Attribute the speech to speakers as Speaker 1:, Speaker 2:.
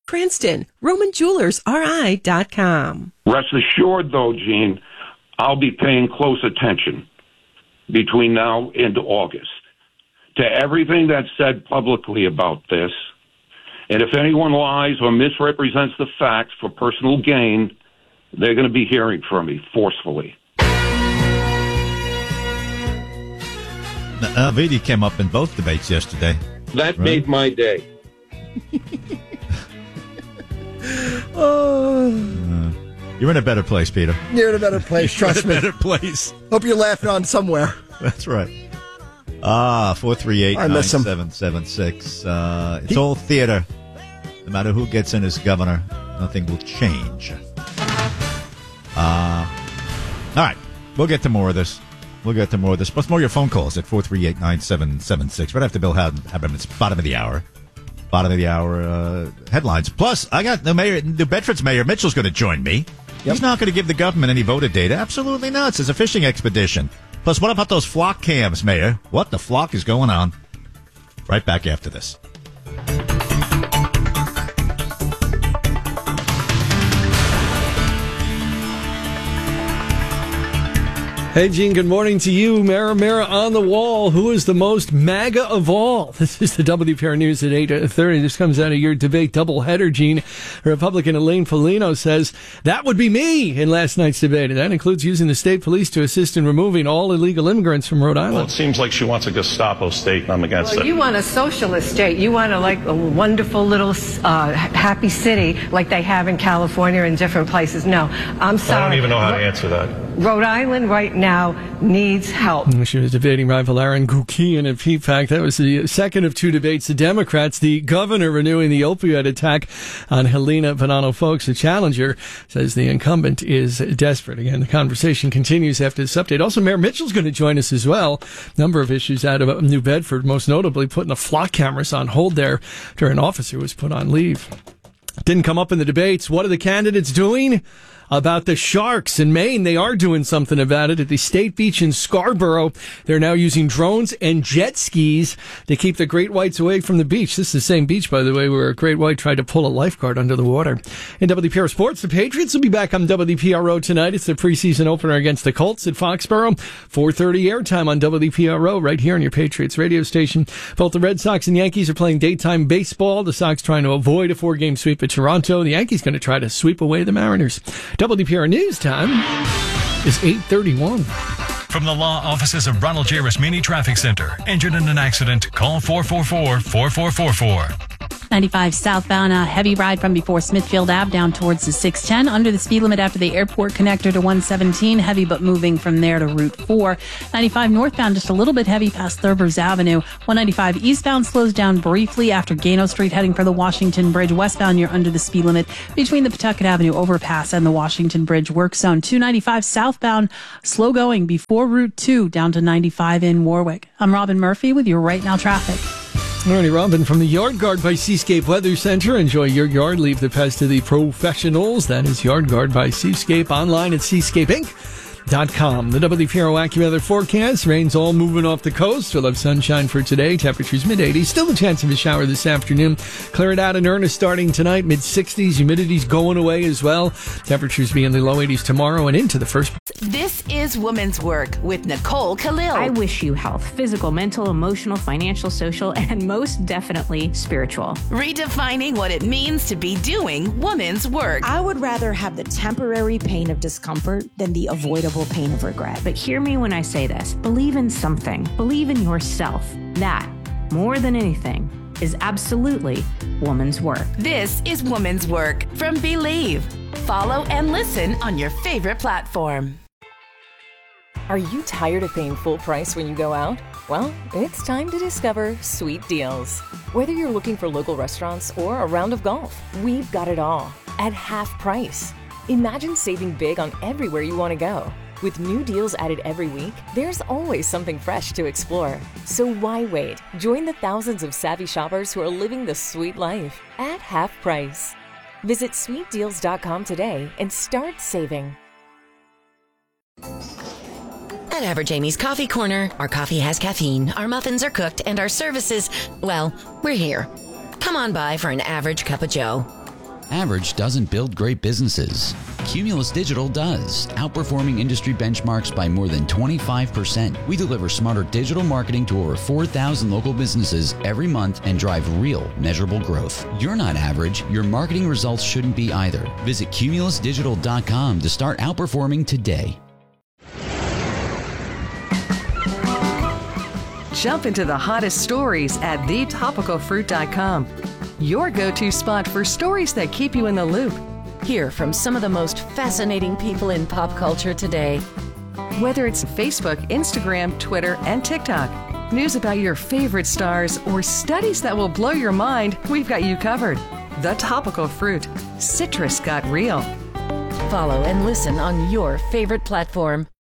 Speaker 1: Cranston, RomanJewelersRI.com.
Speaker 2: Rest assured, though, Gene, I'll be paying close attention between now and August to everything that's said publicly about this. And if anyone lies or misrepresents the facts for personal gain, they're going to be hearing from me forcefully.
Speaker 3: Vidi came up in both debates yesterday.
Speaker 2: That made my day.
Speaker 3: You're in a better place, Peter.
Speaker 4: You're in a better place, trust me.
Speaker 3: You're in a better place.
Speaker 4: Hope you're laughing on somewhere.
Speaker 3: That's right. 438-9776. It's all theater. No matter who gets in as governor, nothing will change. All right. We'll get to more of this. Plus more of your phone calls at 438-9776. Right after Bill Haberman's bottom of the hour. Headlines. Plus, I got New Bedford's Mayor Mitchell's going to join me. Yep. He's not going to give the government any voter data. Absolutely not. It's a fishing expedition. Plus, what about those flock cams, Mayor? What the flock is going on? Right back after this.
Speaker 5: Hey, Gene, good morning to you. Mara on the wall. Who is the most MAGA of all? This is the WPR News at 8:30. This comes out of your debate doubleheader, Gene. Republican Elaine Foligno says that would be me in last night's debate. And that includes using the state police to assist in removing all illegal immigrants from Rhode Island.
Speaker 6: Well, it seems like she wants a Gestapo state, and I'm against it.
Speaker 7: You want a socialist state. You want a wonderful little happy city like they have in California and different places. No, I'm sorry.
Speaker 6: I don't even know how to answer that.
Speaker 7: Rhode Island right now needs help.
Speaker 5: She was debating rival Aaron Gukian at PPAC. That was the second of two debates. The Democrats, the governor renewing the opioid attack on Helena Bonanno Folks, the challenger, says the incumbent is desperate. Again, the conversation continues after this update. Also, Mayor Mitchell's going to join us as well. Number of issues out of New Bedford, most notably putting the flock cameras on hold there during an officer was put on leave. Didn't come up in the debates. What are the candidates doing about the sharks in Maine? They are doing something about it. At the State Beach in Scarborough, they're now using drones and jet skis to keep the great whites away from the beach. This is the same beach, by the way, where a great white tried to pull a lifeguard under the water. In WPR Sports, the Patriots will be back on WPRO tonight. It's the preseason opener against the Colts at Foxborough. 4:30 airtime on WPRO right here on your Patriots radio station. Both the Red Sox and Yankees are playing daytime baseball. The Sox trying to avoid a 4-game sweep at Toronto. The Yankees going to try to sweep away the Mariners. WPR News time is 8:31.
Speaker 8: From the law offices of Ronald J. Rasmini Traffic Center. Injured in an accident? Call 444-4444.
Speaker 9: 95 southbound, a heavy ride from before Smithfield Ave down towards the 610. Under the speed limit after the airport connector to 117. Heavy but moving from there to Route 4. 95 northbound, just a little bit heavy past Thurber's Avenue. 195 eastbound slows down briefly after Gano Street heading for the Washington Bridge. Westbound, you're under the speed limit between the Pawtucket Avenue overpass and the Washington Bridge work zone. 295 southbound, slow going before Route 2 down to 95 in Warwick. I'm Robin Murphy with your Right Now traffic.
Speaker 5: Morning, Robin, from the Yard Guard by Seascape Weather Center. Enjoy your yard. Leave the pest to the professionals. That is Yard Guard by Seascape. Online at seascapeinc.com. The WPRO AccuWeather forecast. Rain's all moving off the coast. We'll have sunshine for today. Temperatures mid-80s. Still a chance of a shower this afternoon. Clear it out in earnest starting tonight. Mid-60s. Humidity's going away as well. Temperatures be in the low 80s tomorrow and into the first.
Speaker 10: This is Women's Work with Nicole Khalil.
Speaker 11: I wish you health. Physical, mental, emotional, financial, social, and most definitely spiritual.
Speaker 10: Redefining what it means to be doing women's work.
Speaker 12: I would rather have the temporary pain of discomfort than the avoidable pain of regret.
Speaker 11: But hear me when I say this. Believe in something. Believe in yourself. That, more than anything, is absolutely woman's work.
Speaker 10: This is Woman's Work from Believe. Follow and listen on your favorite platform.
Speaker 13: Are you tired of paying full price when you go out? Well, it's time to discover Sweet Deals. Whether you're looking for local restaurants or a round of golf, we've got it all at half price. Imagine saving big on everywhere you want to go. With new deals added every week, there's always something fresh to explore. So why wait? Join the thousands of savvy shoppers who are living the sweet life at half price. Visit sweetdeals.com today and start saving.
Speaker 10: At Average Amy's Coffee Corner, our coffee has caffeine, our muffins are cooked, and our services, well, we're here. Come on by for an average cup of joe.
Speaker 1: Average doesn't build great businesses. Cumulus Digital does, outperforming industry benchmarks by more than 25%. We deliver smarter digital marketing to over 4,000 local businesses every month and drive real, measurable growth. You're not average. Your marketing results shouldn't be either. Visit cumulusdigital.com to start outperforming today.
Speaker 14: Jump into the hottest stories at thetopicalfruit.com. Your go-to spot for stories that keep you in the loop.
Speaker 13: Hear from some of the most fascinating people in pop culture today.
Speaker 14: Whether it's Facebook, Instagram, Twitter, and TikTok, news about your favorite stars, or studies that will blow your mind, we've got you covered. The Topical Fruit. Citrus got real.
Speaker 13: Follow and listen on your favorite platform.